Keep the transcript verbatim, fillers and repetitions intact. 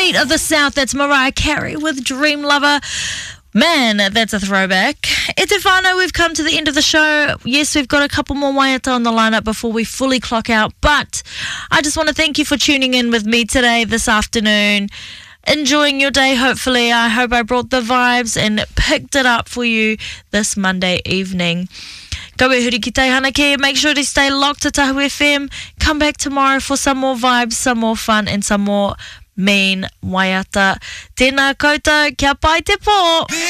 Sweet of the South, that's Mariah Carey with Dream Lover. Man, that's a throwback. E te whānau, we've come to the end of the show. Yes, we've got a couple more waiata on the lineup before we fully clock out, but I just want to thank you for tuning in with me today, this afternoon. Enjoying your day, hopefully. I hope I brought the vibes and picked it up for you this Monday evening. Go e huri ki teihana ki. Make sure to stay locked to Tahu F M. Come back tomorrow for some more vibes, some more fun, and some more mean waiata. Tēnā koutou, kia pai te pō!